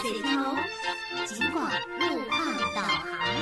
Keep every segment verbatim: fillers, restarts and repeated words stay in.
水头，尽管路况导航。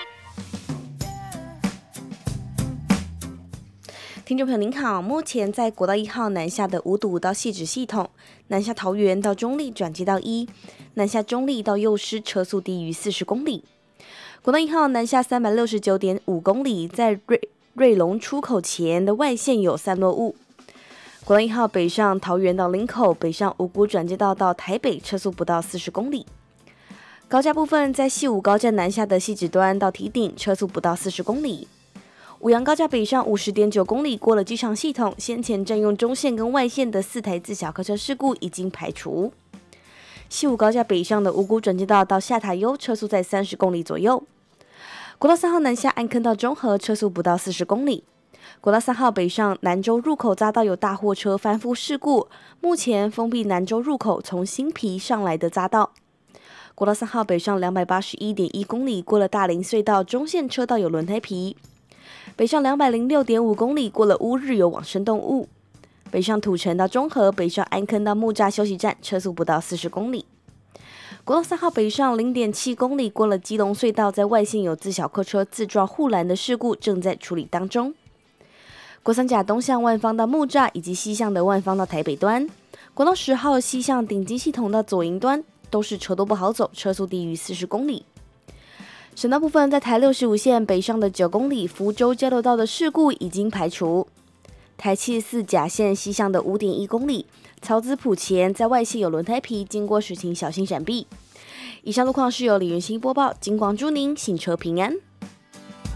听众朋友您好，目前在国道一号南下的五堵到汐止系统，南下桃园到中立转接到一，南下中立到幼师车速低于四十公里。国道一号南下三百六十九点五公里，在瑞瑞隆出口前的外线有散落物。国道一号北上桃园到林口，北上五股转接道到台北，车速不到四十公里。高架部分在汐五高架南下的汐止端到堤顶，车速不到四十公里。五杨高架北上 五十点九公里，过了机场系统，先前占用中线跟外线的四台自小客车事故已经排除。汐五高架北上的五股转接道到下塔悠，车速在三十公里左右。国道三号南下安坑到中和，车速不到四十公里。国道三号北上南州入口匝道有大货车翻覆事故，目前封闭南州入口从新皮上来的匝道。国道三号北上 两百八十一点一公里，过了大林隧道，中线车道有轮胎皮。北上 两百零六点五公里，过了乌日有往生动物。北上土城到中和，北上安坑到木栅休息站，车速不到四十公里。国道三号北上 零点七公里，过了基隆隧道，在外线有自小客车自撞护栏的事故，正在处理当中。国三甲东向万方到木栅，以及西向的万方到台北端。国道十号西向顶基系统到左营端，都是车都不好走，车速低于四十公里。省道部分，在台六十五线北上的九公里福州交流道的事故已经排除。台七十四甲线西向的 五点一公里，曹子埔前在外线有轮胎皮，经过时请小心闪避。以上路况是由李元熙播报，金广祝您行车平安。